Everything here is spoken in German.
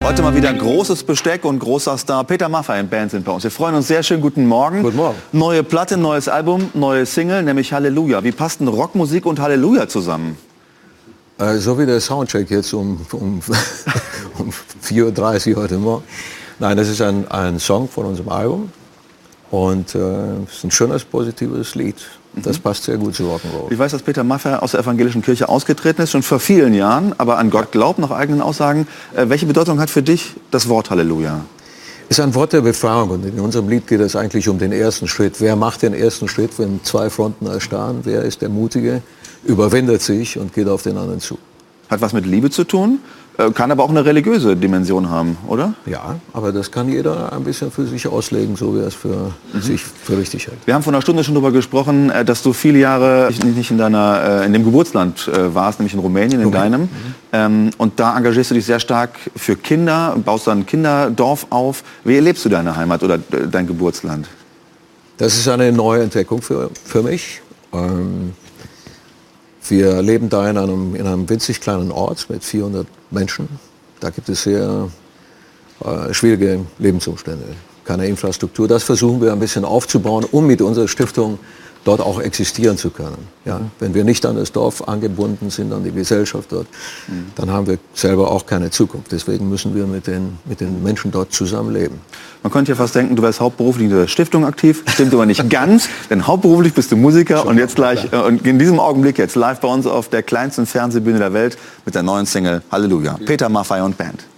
Heute mal wieder großes Besteck und großer Star. Peter Maffay und Band sind bei uns. Wir freuen uns sehr. Schön, guten Morgen. Guten Morgen. Neue Platte, neues Album, neue Single, nämlich Halleluja. Wie passt denn Rockmusik und Halleluja zusammen? So wie der Soundcheck jetzt um 4:30 Uhr heute Morgen. Nein, das ist ein Song von unserem Album. Und es ist ein schönes, positives Lied. Das passt sehr gut zu Rock'n'Roll. Ich weiß, dass Peter Maffay aus der evangelischen Kirche ausgetreten ist, schon vor vielen Jahren, aber an Gott glaubt, nach eigenen Aussagen. Welche Bedeutung hat für dich das Wort Halleluja? Es ist ein Wort der Befreiung und in unserem Lied geht es eigentlich um den ersten Schritt. Wer macht den ersten Schritt, wenn zwei Fronten erstarren? Wer ist der Mutige, überwindet sich und geht auf den anderen zu? Hat was mit Liebe zu tun, kann aber auch eine religiöse Dimension haben, oder? Ja, aber das kann jeder ein bisschen für sich auslegen, so wie er es für sich für richtig hält. Wir haben vor einer Stunde schon darüber gesprochen, dass du viele Jahre nicht in dem Geburtsland warst, nämlich in Rumänien, in deinem. Und da engagierst du dich sehr stark für Kinder, baust dann ein Kinderdorf auf. Wie erlebst du deine Heimat oder dein Geburtsland? Das ist eine neue Entdeckung für mich. Wir leben da in einem winzig kleinen Ort mit 400 Menschen. Da gibt es sehr schwierige Lebensumstände, keine Infrastruktur. Das versuchen wir ein bisschen aufzubauen, um mit unserer Stiftung dort auch existieren zu können. Ja? Wenn wir nicht an das Dorf angebunden sind, an die Gesellschaft dort, dann haben wir selber auch keine Zukunft. Deswegen müssen wir mit den Menschen dort zusammenleben. Man könnte ja fast denken, du wärst hauptberuflich in der Stiftung aktiv. Stimmt aber nicht ganz, denn hauptberuflich bist du Musiker und jetzt gleich, und in diesem Augenblick jetzt live bei uns auf der kleinsten Fernsehbühne der Welt mit der neuen Single Halleluja. Peter Maffay und Band.